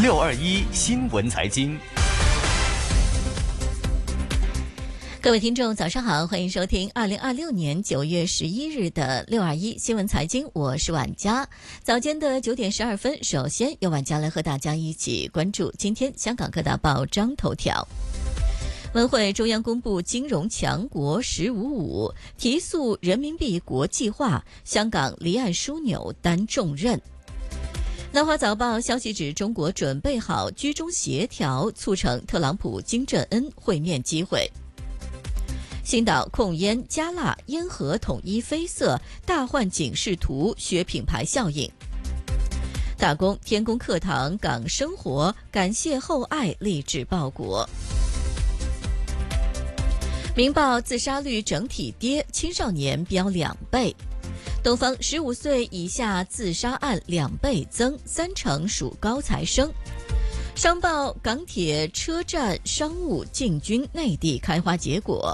621新闻财经。 各位听众早上好，欢迎收听2026年9月11日的621新闻财经，我是婉佳。早间的9点12分，首先由婉佳来和大家一起关注今天香港各大报章头条。文汇中央公布金融强国“15+5”，提速人民币国际化，香港离岸枢纽担重任。南华早报消息指，中国准备好居中协调，促成特朗普金正恩会面机会。星岛控烟加辣，烟盒统一绯色，大换警示图，削品牌效应。打工天宫课堂港生活，感谢厚爱励志报国。明报自杀率整体跌，青少年飙2倍。东方15岁以下自杀案2倍增，30%属高材生。商报港铁车站商务进军内地开花结果。